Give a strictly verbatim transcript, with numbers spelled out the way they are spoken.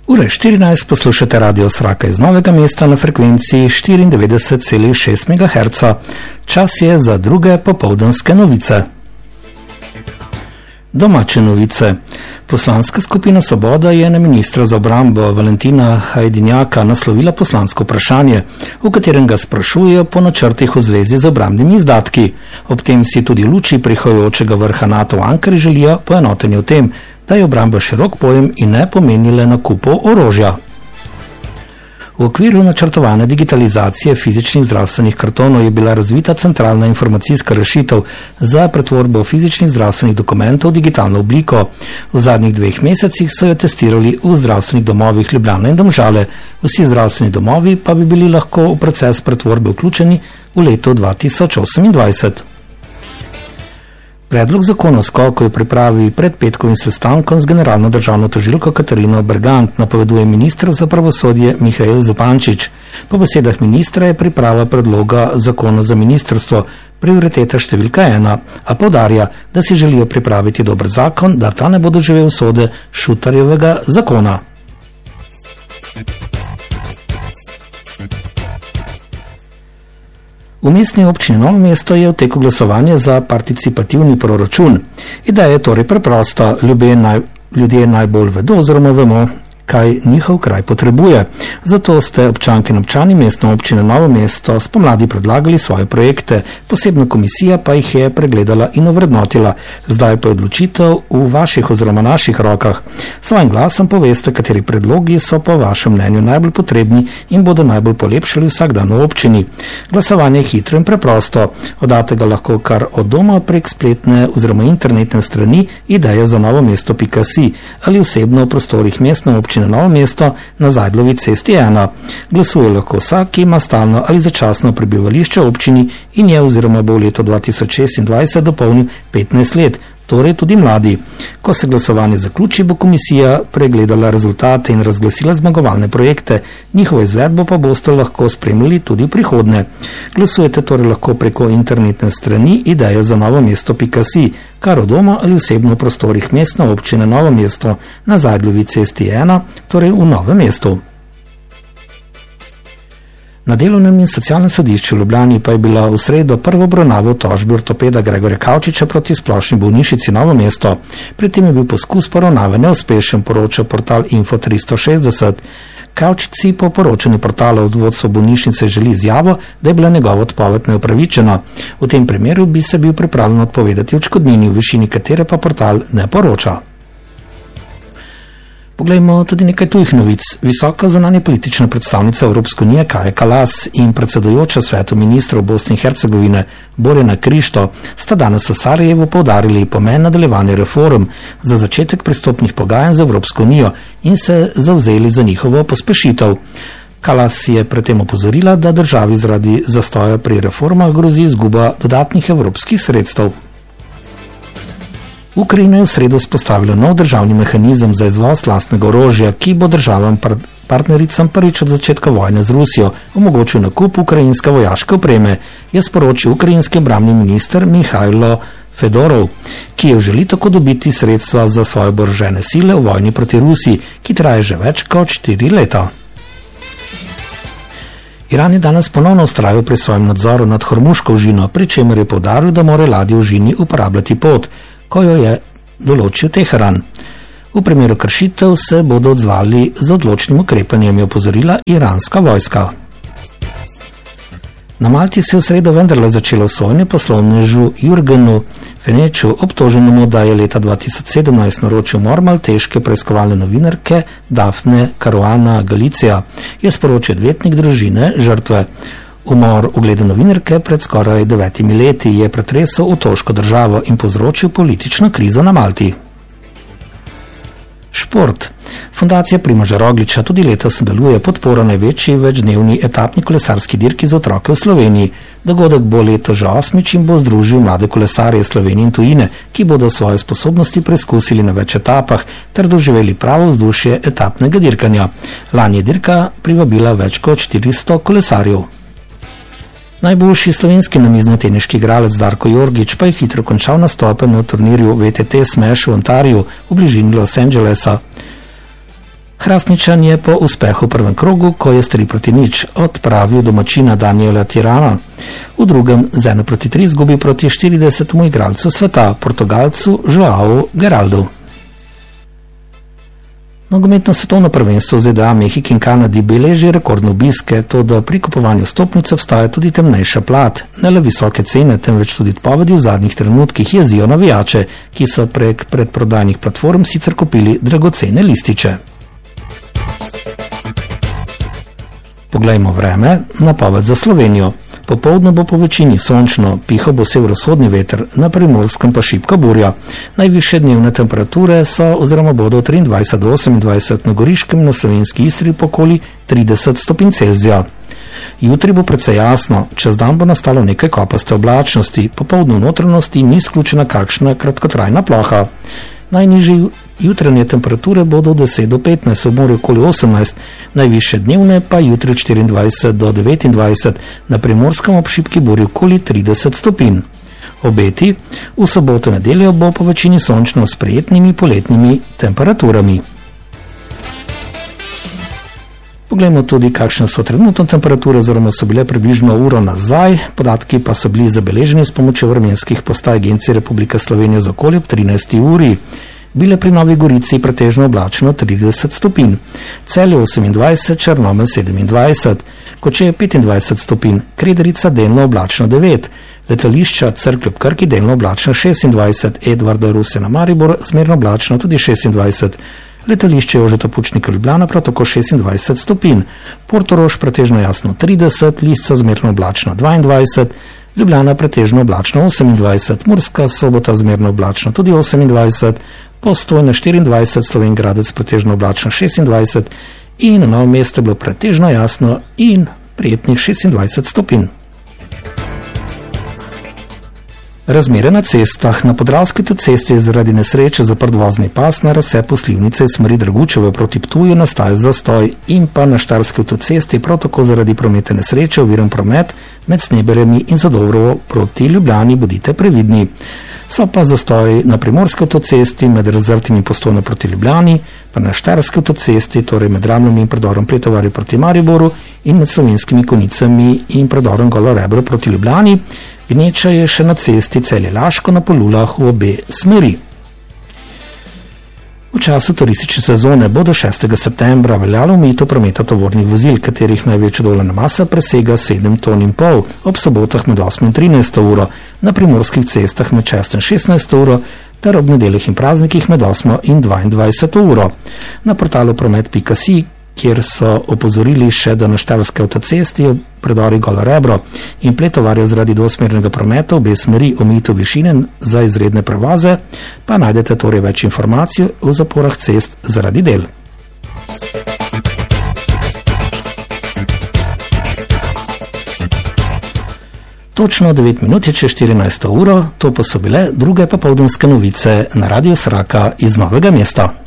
Ura štirinajst, poslušate Radio Sraka iz Novega mesta na frekvenciji štiriindevetdeset celih šest megaherca. Čas je za druge popoldanske novice. Domače novice. Poslanska skupina Svoboda je na ministra za obrambo Valentina Hajdinjaka naslovila poslansko vprašanje, v katerem ga sprašujejo po načrtih v zvezi z obrambnimi izdatki. Ob tem si tudi luči prihajajočega vrha NATO v Ankari želijo poenotenje v tem, da je obramba širok pojem in ne pomeni le nakupov orožja. V okviru načrtovane digitalizacije fizičnih zdravstvenih kartonov je bila razvita centralna informacijska rešitev za pretvorbo fizičnih zdravstvenih dokumentov v digitalno obliko. V zadnjih dveh mesecih so jo testirali v zdravstvenih domovih Ljubljana in Domžale. Vsi zdravstveni domovi pa bi bili lahko v proces pretvorbe vključeni v letu dva tisoč osemindvajset. Predlog zakona o skoku je pripravi pred petkovim sestankom z generalno državno tožilko Katarino Bergant, napoveduje minister za pravosodje Mihael Zupančič. Po besedah ministra je priprava predloga zakona za ministrstvo prioriteta številka ena, a poudarja, da si želijo pripraviti dober zakon, da ta ne bo doživel usode Šutarjevega zakona. V mestni občini Novo mesto je v teku glasovanja za participativni proračun. Ideja je torej preprosta, ljudje, naj, ljudje najbolj vedo oziroma vemo, kaj njihov kraj potrebuje. Zato ste občanke in občani mestne občine Novo mesto spomladi predlagali svoje projekte, posebna komisija pa jih je pregledala in ovrednotila. Zdaj pa je odločitev v vaših oziroma naših rokah. Svojim glasom poveste, kateri predlogi so po vašem mnenju najbolj potrebni in bodo najbolj polepšali vsak dan v občini. Glasovanje je hitro in preprosto. Oddate ga lahko kar od doma prek spletne oziroma internetne strani ideja za novo mesto pika si ali osebno v prostorih mestne občine na Novo mesto na Zajdlovi cesti ena. Glasuje lahko vsak, ki ima stalno ali začasno prebivališče v občini in je oziroma bo v letu dva tisoč šestindvajset dopolnil petnajst let, torej tudi mladi. Ko se glasovanje zaključi, bo komisija pregledala rezultate in razglasila zmagovalne projekte, njihovo izvedbo pa boste lahko spremljali tudi v prihodnje. Glasujete torej lahko preko internetne strani ideja za novo mesto pika si, kar od doma ali osebno v prostorih mestne občine Novo mesto na Zajdlovi cesti ena, torej v Novem mestu. Na delovnem in socialnem sodišču v Ljubljani pa je bila v sredo prva obravnava v tožbi ortopeda Gregorja Kavčiča proti splošni bolnišnici Novo mesto. Pri tem je bil poskus poravnave neuspešen, poroča portal Info tristo šestdeset. Kavčič si po poročanju portala od vodstva bolnišnice želi izjavo, da je bila njegova odpoved neupravičena. V tem primeru bi se bil pripravljen odpovedati odškodnini, v višini katere pa portal ne poroča. Poglejmo tudi nekaj tujih novic. Visoka zunanja politična predstavnica Evropske unije Kaja Kallas in predsedujoča svetu ministrov Bosne in Hercegovine Borjana Krišto sta danes v Sarajevu poudarili pomen nadaljevanja reform za začetek pristopnih pogajanj z Evropsko unijo in se zavzeli za njihovo pospešitev. Kallas je predtem opozorila, da državi zaradi zastoja pri reformah grozi izguba dodatnih evropskih sredstev. Ukrajina je v sredo vzpostavila nov državni mehanizem za izvoz lastnega orožja, ki bo državam par partnericam prvič od začetka vojne z Rusijo omogočil nakup ukrajinske vojaške opreme, je sporočil ukrajinski obrambni minister Mihajlo Fedorov, ki je želi tako dobiti sredstva za svoje oborožene sile v vojni proti Rusiji, ki traja že več kot štiri leta. Iran je danes ponovno vztrajal pri svojem nadzoru nad Hormuško ožino, pri čemer je poudaril, da mora ladje v ožini uporabljati pot, ko jo je določil Teheran. V primeru kršitev se bodo odzvali z odločnim ukrepanjem, je opozorila iranska vojska. Na Malti se je v sredo vendarle začelo sojenje poslovnežu Jurgenu Feneču, obtoženemu, da je leta dva tisoč sedemnajst naročil umor malteške preiskovalne novinarke Dafne Caruana Galizia, je sporočil odvetnik družine žrtve. Umor uglede novinarke pred skoraj devetimi leti je pretresel otoško državo in povzročil politično krizo na Malti. Šport. Fundacija Primoža Rogliča tudi letos sodeluje podporo največji večdnevni etapni kolesarski dirki za otroke v Sloveniji. Dogodek bo letos že osmič in bo združil mlade kolesarje Slovenije in tujine, ki bodo svoje sposobnosti preizkusili na več etapah ter doživeli pravo vzdušje etapnega dirkanja. Lani je dirka privabila več kot štiristo kolesarjev. Najboljši slovenski namiznoteniški igralec Darko Jorgič pa je hitro končal nastope na turnirju V T T Smash v Ontariju v bližini Los Angelesa. Hrastničan je po uspehu v prvem krogu, ko je s tri proti nič odpravil domačina Daniela Tirana. V drugem z ena proti tri izgubil proti štiridesetemu igralcu sveta, Portugalcu Joao Geraldu. Nogometno svetovno prvenstvo v Z D A, Mehiki in Kanadi beleži rekordne obiske, toda pri kupovanju stopnic obstaja tudi temnejša plat. Ne le visoke cene, temveč tudi odpovedi v zadnjih trenutkih jezijo navijače, ki so prek predprodajnih platform sicer kupili dragocene lističe. Poglejmo vreme, napoved za Slovenijo. Popoldne bo po večini sončno, pihal bo severovzhodni veter, na Primorskem pa šibka burja. Najvišje dnevne temperature so oziroma bodo triindvajset do osemindvajset, na Goriškem in na Slovenski Istri po okoli trideset stopinj Celzija. Jutri bo precej jasno, čez dan bo nastalo nekaj kopaste oblačnosti, popoldne v notranjosti ni izključena kakšna kratkotrajna ploha. Najnižje jutranje temperature bodo od deset do petnajst, v morju okoli osemnajst, najvišje dnevne pa jutri od štiriindvajset do devetindvajset, na Primorskem ob šibki burji okoli trideset stopinj. Obeti, v soboto in nedeljo bo po večini sončno s prijetnimi poletnimi temperaturami. Poglejmo tudi, kakšne so trenutno temperature, oziroma so bile približno uro nazaj, podatki pa so bili zabeleženi s pomočjo vremenskih postaj Agencije Republike Slovenije za okolje ob trinajsti uri. Bile pri Novi Gorici pretežno oblačno trideset stopinj, Celje osemindvajset, Črnomelj sedemindvajset, Kočevje petindvajset stopinj, Krederica delno oblačno devet, letališča Cerklje ob Krki delno oblačno šestindvajset, Edvarda Rusjana Maribor zmerno oblačno tudi šestindvajset, letališče Jožeta Pučnika Ljubljana prav tako šestindvajset stopinj, Portorož pretežno jasno trideset, Lisca zmerno oblačno dvaindvajset, Ljubljana pretežno oblačno osemindvajset, Murska Sobota zmerno oblačno tudi osemindvajset, Postojna štiriindvajset, Slovenj Gradec pretežno oblačno šestindvajset in na Novo mesto bilo pretežno jasno in prijetnih šestindvajset stopinj. Razmere na cestah. Na Podravski avtocesti je zaradi nesreče zaprt vozni pas na razcepu Slivnice iz smeri Dragučeve proti Ptuju nastaja zastoj in pa na Štajerski avtocesti prav tako zaradi prometne nesreče oviran promet med Sneberjami in Zadobrovo proti Ljubljani, bodite previdni. So pa zastoj na Primorski avtocesti med Razrtimi in Postojno proti Ljubljani, pa na Štajerski avtocesti, torej med Ramljami in predorom Pretovarje proti Mariboru in med Slovenskimi Konicami in predorom Golo Rebro proti Ljubljani. Gneča je še na cesti Celje-Laško na Polulah v obe smeri. V času turistične sezone bo do šestega septembra veljalo omejitev prometa tovornih vozil, katerih največja dovoljena masa presega sedem ton in pol, ob sobotah med osmo in trinajsto uro, na primorskih cestah med šesto in šestnajsto uro, ter ob nedeljah in praznikih med osmo in dvaindvajseto uro. Na portalu promet pika si, kjer so opozorili še, da na Štajerski avtocesti v predori Golo Rebro in Pretovarje zaradi dvosmernega prometa obe smeri omejitev višine za izredne prevoze, pa najdete torej več informacij o zaporah cest zaradi del. Točno devet minut je čez štirinajsto uro, to pa so bile druge popoldanske novice na Radiu Sraka iz Novega mesta.